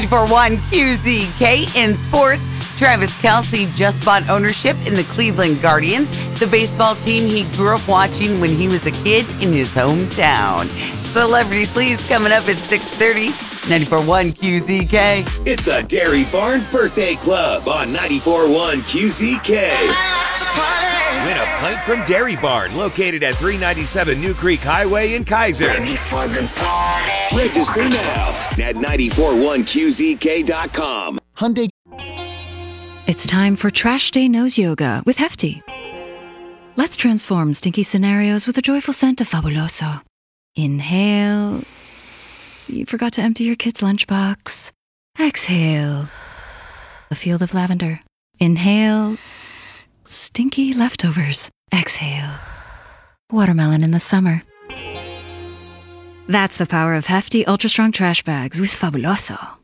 94.1 QZK in sports. Travis Kelce just bought ownership in the Cleveland Guardians, the baseball team he grew up watching when he was a kid in his hometown. Celebrity Sleeves coming up at 6:30. 94.1 QZK. It's the Dairy Barn Birthday Club on 94.1 QZK. Win a pint from Dairy Barn, located at 397 New Creek Highway in Kaiser. Register now at 941QZK.com. Hyundai. It's time for Trash Day Nose Yoga with Hefty. Let's transform stinky scenarios with a joyful scent of Fabuloso. Inhale. You forgot to empty your kid's lunchbox. Exhale. A field of lavender. Inhale. Stinky leftovers. Exhale. Watermelon in the summer. That's the power of Hefty Ultra Strong Trash Bags with Fabuloso.